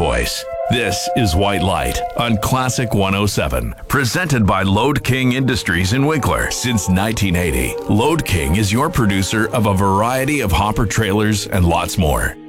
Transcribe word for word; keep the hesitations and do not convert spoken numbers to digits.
voice. This is White Light on Classic one oh seven, presented by Load King Industries in Winkler. Since nineteen eighty, Load King is your producer of a variety of hopper trailers and lots more.